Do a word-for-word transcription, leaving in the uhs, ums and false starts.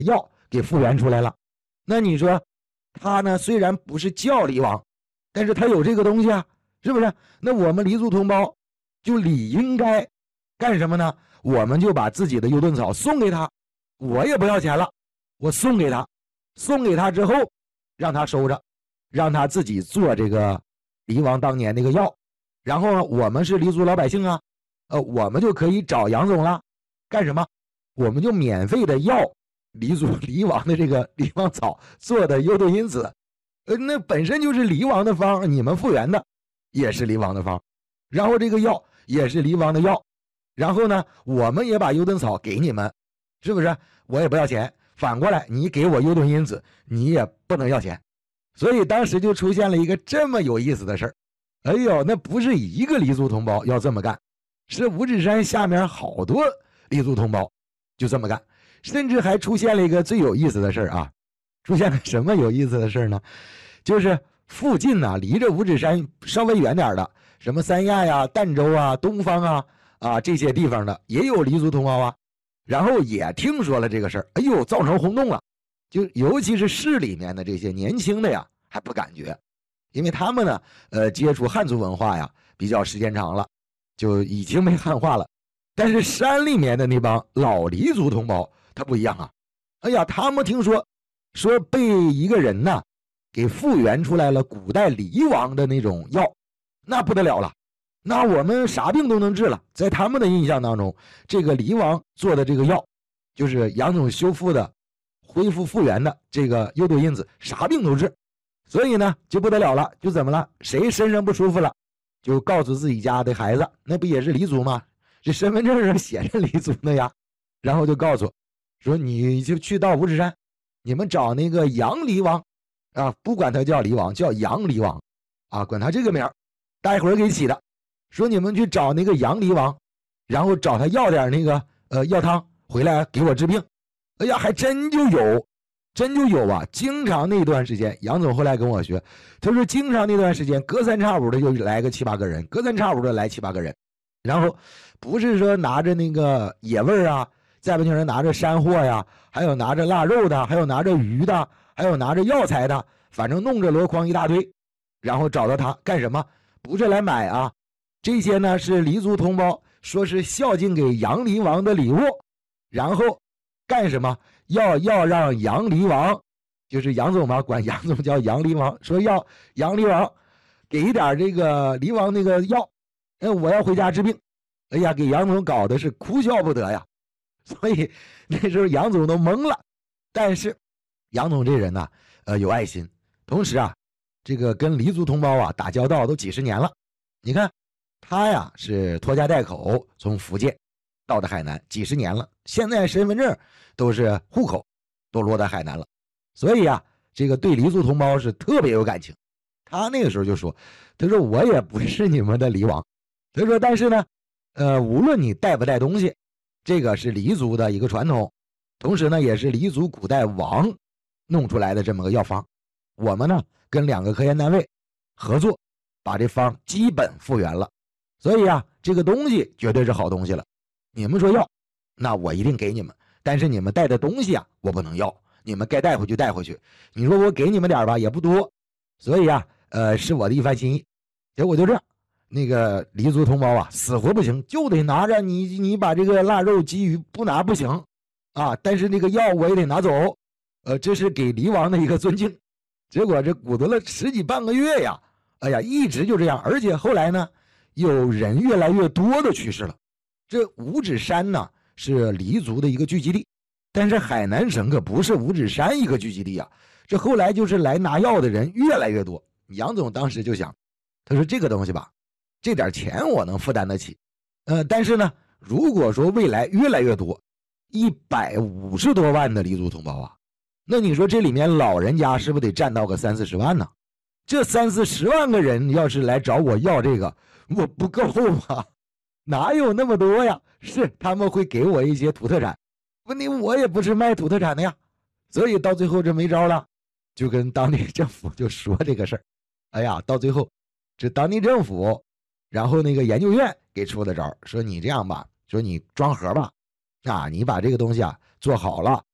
药给复原出来了。那你说他呢，虽然不是叫黎王，但是他有这个东西啊，是不是？那我们黎族同胞就理应该干什么呢？我们就把自己的幽顿草送给他，我也不要钱了，我送给他，送给他之后让他收着，让他自己做这个黎王当年那个药。然后呢，我们是黎族老百姓啊，呃，我们就可以找杨总了，干什么？我们就免费的要黎族黎王的这个黎王草做的幽顿因子，呃，那本身就是黎王的方，你们复原的也是黎王的方，然后这个药也是黎王的药，然后呢，我们也把幽顿草给你们，是不是？我也不要钱，反过来你给我幽顿因子，你也不能要钱。所以当时就出现了一个这么有意思的事儿。哎呦，那不是一个黎族同胞要这么干，是五指山下面好多黎族同胞就这么干，甚至还出现了一个最有意思的事儿啊！出现了什么有意思的事儿呢？就是附近呢、啊，离着五指山稍微远点的，什么三亚呀、儋州啊、东方啊啊这些地方的也有黎族同胞啊，然后也听说了这个事儿，哎呦，造成轰动了。就尤其是市里面的这些年轻的呀，还不感觉。因为他们呢，呃，接触汉族文化呀，比较时间长了，就已经没汉化了。但是山里面的那帮老黎族同胞，他不一样啊！哎呀，他们听说说被一个人呢，给复原出来了古代黎王的那种药，那不得了了，那我们啥病都能治了。在他们的印象当中，这个黎王做的这个药，就是杨总修复的、恢复复原的这个幽顿因子，啥病都治。所以呢，就不得了了，就怎么了？谁身上不舒服了，就告诉自己家的孩子，那不也是黎族吗？这身份证上写着黎族的呀。然后就告诉说，你就去到五指山，你们找那个杨黎王啊，不管他叫黎王，叫杨黎王啊，管他这个名儿，待会儿给起的。说你们去找那个杨黎王，然后找他要点那个呃药汤回来给我治病。哎呀，还真就有。真就有啊！经常那段时间，杨总后来跟我学，他说经常那段时间，隔三差五的就来个七八个人，隔三差五的来七八个人，然后不是说拿着那个野味啊，再不就是拿着山货呀，还有拿着腊肉的，还有拿着鱼的，还有拿着药材的，反正弄着箩筐一大堆，然后找到他干什么？不是来买啊，这些呢是黎族同胞说是孝敬给杨黎王的礼物，然后干什么？要要让杨黎王，就是杨总嘛，管杨总叫杨黎王，说要杨黎王给一点这个黎王那个药，哎，我要回家治病。哎呀，给杨总搞的是哭笑不得呀。所以那时候杨总都懵了。但是杨总这人呢、啊，呃，有爱心，同时啊，这个跟黎族同胞啊打交道都几十年了。你看他呀是拖家带口从福建到的海南几十年了，现在身份证都是户口都落在海南了，所以啊，这个对黎族同胞是特别有感情。他那个时候就说，他说我也不是你们的黎王，他说但是呢，呃，无论你带不带东西，这个是黎族的一个传统，同时呢，也是黎族古代王弄出来的这么个药方。我们呢跟两个科研单位合作，把这方基本复原了，所以啊，这个东西绝对是好东西了。你们说要，那我一定给你们，但是你们带的东西啊，我不能要，你们该带回去带回去。你说我给你们点吧，也不多，所以啊，呃，是我的一番心意。结果就这样，那个黎族同胞啊，死活不行，就得拿着你，你把这个腊肉鲫鱼不拿不行啊，但是那个药我也得拿走，呃，这是给黎王的一个尊敬。结果这鼓捣了十几半个月呀，哎呀，一直就这样，而且后来呢，有人越来越多的去世了。这五指山呢是黎族的一个聚集地，但是海南省可不是五指山一个聚集地啊。这后来就是来拿药的人越来越多。杨总当时就想，他说这个东西吧，这点钱我能负担得起，呃，但是呢，如果说未来越来越多，一百五十多万的黎族同胞啊，那你说这里面老人家是不是得占到个三四十万呢？这三四十万个人要是来找我要这个，我不够啊。哪有那么多呀？是他们会给我一些土特产，问题我也不是卖土特产的呀，所以到最后这没招了，就跟当地政府就说这个事儿。哎呀，到最后这当地政府，然后那个研究院给出的招，说你这样吧，说你装盒吧，啊，你把这个东西啊做好了，